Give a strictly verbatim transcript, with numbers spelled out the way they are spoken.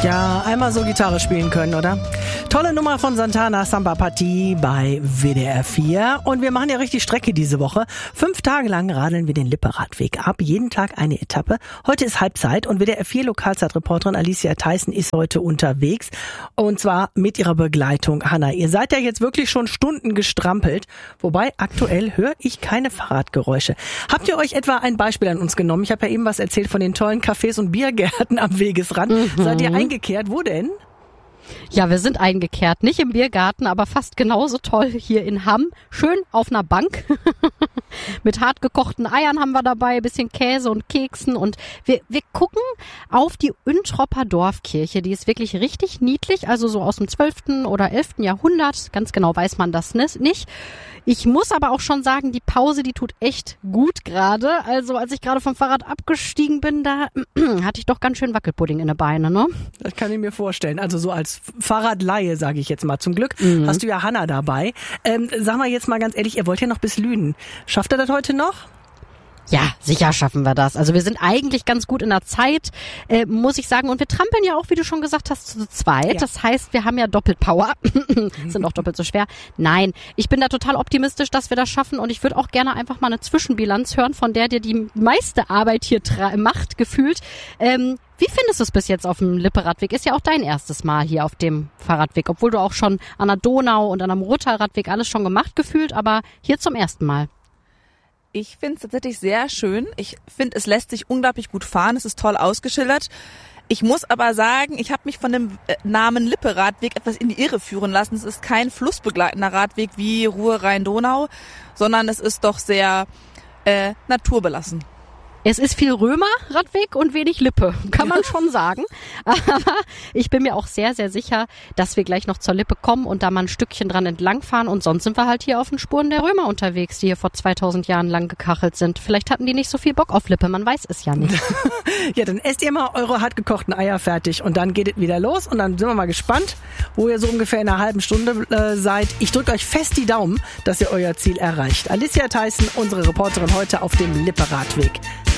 Ja, einmal so Gitarre spielen können, oder? Tolle Nummer von Santana, Samba Party bei W D R vier. Und wir machen ja richtig Strecke diese Woche. Fünf Tage lang radeln wir den Lippe-Radweg ab. Jeden Tag eine Etappe. Heute ist Halbzeit und W D R vier Lokalzeitreporterin Alicia Theissen ist heute unterwegs. Und zwar mit ihrer Begleitung Hanna. Ihr seid ja jetzt wirklich schon Stunden gestrampelt. Wobei aktuell höre ich keine Fahrradgeräusche. Habt ihr euch etwa ein Beispiel an uns genommen? Ich habe ja eben was erzählt von den tollen Cafés und Biergärten am Wegesrand. Mhm. Seid ihr eingekehrt? Wo denn? Ja, wir sind eingekehrt. Nicht im Biergarten, aber fast genauso toll hier in Hamm. Schön auf einer Bank. Mit hart gekochten Eiern haben wir dabei, ein bisschen Käse und Keksen. Und wir, wir gucken auf die Untropper Dorfkirche. Die ist wirklich richtig niedlich, also so aus dem zwölften oder elften Jahrhundert. Ganz genau weiß man das nicht. Ich muss aber auch schon sagen, die Pause, die tut echt gut gerade. Also als ich gerade vom Fahrrad abgestiegen bin, da hatte ich doch ganz schön Wackelpudding in den Beinen, ne? Das kann ich mir vorstellen. Also so als Fahrradleihe, sage ich jetzt mal. Zum Glück mhm. hast du ja Hanna dabei. Ähm, sag mal jetzt mal ganz ehrlich, ihr wollt ja noch bis Lünen. Schafft ihr das heute noch? Ja, sicher schaffen wir das. Also wir sind eigentlich ganz gut in der Zeit, äh, muss ich sagen. Und wir trampeln ja auch, wie du schon gesagt hast, zu zweit. Ja. Das heißt, wir haben ja doppelt Power. Sind auch doppelt so schwer. Nein, ich bin da total optimistisch, dass wir das schaffen. Und ich würde auch gerne einfach mal eine Zwischenbilanz hören, von der dir die meiste Arbeit hier tra- macht, gefühlt. Ähm, wie findest du es bis jetzt auf dem Lippe-Radweg? Ist ja auch dein erstes Mal hier auf dem Fahrradweg, obwohl du auch schon an der Donau und an der Murrtal-Radweg alles schon gemacht gefühlt, aber hier zum ersten Mal. Ich finde es tatsächlich sehr schön. Ich finde, es lässt sich unglaublich gut fahren. Es ist toll ausgeschildert. Ich muss aber sagen, ich habe mich von dem Namen Lippe-Radweg etwas in die Irre führen lassen. Es ist kein flussbegleitender Radweg wie Ruhr-Rhein-Donau, sondern es ist doch sehr äh, naturbelassen. Es ist viel Römer-Radweg und wenig Lippe, kann man schon sagen. Aber ich bin mir auch sehr, sehr sicher, dass wir gleich noch zur Lippe kommen und da mal ein Stückchen dran entlangfahren. Und sonst sind wir halt hier auf den Spuren der Römer unterwegs, die hier vor zweitausend Jahren lang gekachelt sind. Vielleicht hatten die nicht so viel Bock auf Lippe, man weiß es ja nicht. Ja, dann esst ihr mal eure hart gekochten Eier fertig und dann geht es wieder los. Und dann sind wir mal gespannt, wo ihr so ungefähr in einer halben Stunde äh, seid. Ich drücke euch fest die Daumen, dass ihr euer Ziel erreicht. Alicia Theissen, unsere Reporterin heute auf dem Lippe-Radweg.